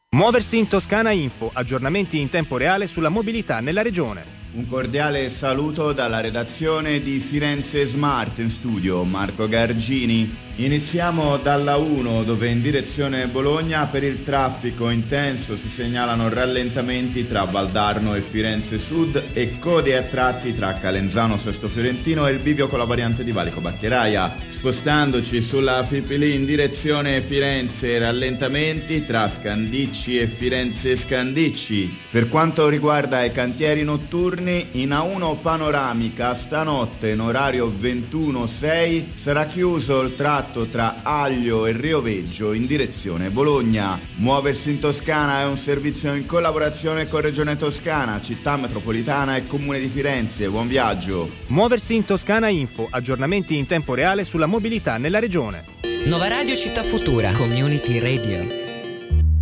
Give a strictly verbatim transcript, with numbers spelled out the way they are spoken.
Muoversi in Toscana Info, aggiornamenti in tempo reale sulla mobilità nella regione. Un cordiale saluto dalla redazione di Firenze Smart, in studio Marco Gargini. Iniziamo dalla uno, dove in direzione Bologna per il traffico intenso si segnalano rallentamenti tra Valdarno e Firenze Sud e code a tratti tra Calenzano Sesto Fiorentino e il bivio con la variante di Valico Baccheraia. Spostandoci sulla Fipili in direzione Firenze, rallentamenti tra Scandicci e Firenze Scandicci. Per quanto riguarda i cantieri notturni, in A uno panoramica stanotte in orario ventuno sei sarà chiuso il tratto tra Aglio e Rioveggio in direzione Bologna. Muoversi in Toscana è un servizio in collaborazione con Regione Toscana, Città Metropolitana e Comune di Firenze. Buon viaggio. Muoversi in Toscana Info, aggiornamenti in tempo reale sulla mobilità nella regione. Nova Radio Città Futura, Community Radio.